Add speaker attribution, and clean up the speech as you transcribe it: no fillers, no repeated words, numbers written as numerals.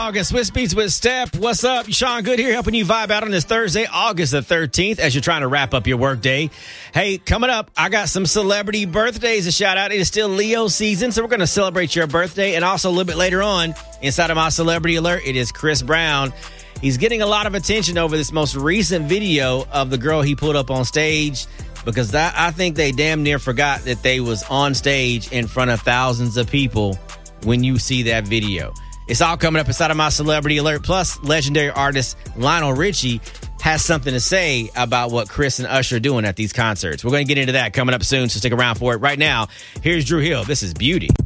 Speaker 1: Dog and Swiss Beats with Step. What's up? Sean Good here, helping you vibe out on this Thursday, August the 13th, as you're trying to wrap up your work day. Hey, coming up, I got some celebrity birthdays to shout out. It is still Leo season, so we're going to celebrate your birthday. And also a little bit later on, inside of my celebrity alert, it is Chris Brown. He's getting a lot of attention over this most recent video of the girl he pulled up on stage, because I think they damn near forgot that they was on stage in front of thousands of people when you see that video. It's all coming up inside of my celebrity alert. Plus, legendary artist Lionel Richie has something to say about what Chris and Usher are doing at these concerts. We're going to get into that coming up soon, so stick around for it. Right now, here's Drew Hill. This is Beauty.